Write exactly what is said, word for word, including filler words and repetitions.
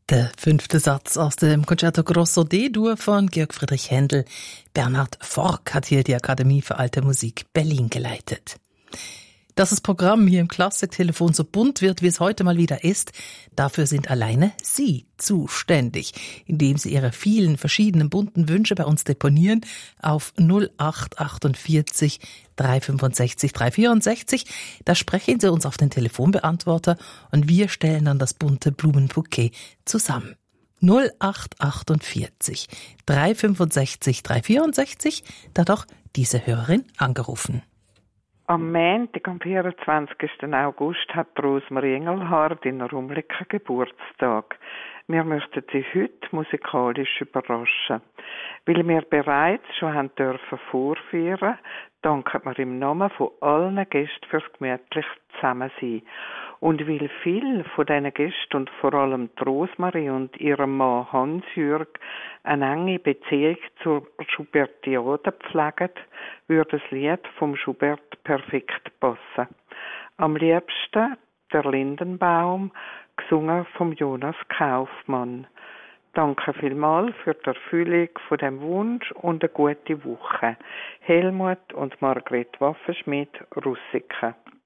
Der fünfte Satz aus dem Concerto Grosso D-Dur von Georg Friedrich Händel. Bernhard Forck hat hier die Akademie für Alte Musik Berlin geleitet. Dass das Programm hier im Klassiktelefon so bunt wird, wie es heute mal wieder ist, dafür sind alleine Sie zuständig, indem Sie Ihre vielen verschiedenen bunten Wünsche bei uns deponieren auf null acht achtundvierzig dreihundertfünfundsechzig dreihundertvierundsechzig. Da sprechen Sie uns auf den Telefonbeantworter und wir stellen dann das bunte Blumenbouquet zusammen. null acht achtundvierzig dreihundertfünfundsechzig dreihundertvierundsechzig, da doch diese Hörerin angerufen. Am Montag, am vierundzwanzigsten August, hat Rosmarie Engelhardt in Rumliken Geburtstag. Wir möchten sie heute musikalisch überraschen. Weil wir bereits schon haben dürfen vorführen, danken wir im Namen von allen Gästen fürs gemütlich Zusammensein. Und weil viele von diesen Gästen und vor allem die Rosmarie und ihrem Mann Hans-Jürg eine enge Beziehung zur Schubertiade pflegen, würde das Lied vom Schubert perfekt passen. Am liebsten der Lindenbaum, gesungen vom Jonas Kaufmann. Danke vielmals für die Erfüllung von dem Wunsch und eine gute Woche. Helmut und Margret Waffenschmidt, Russiken.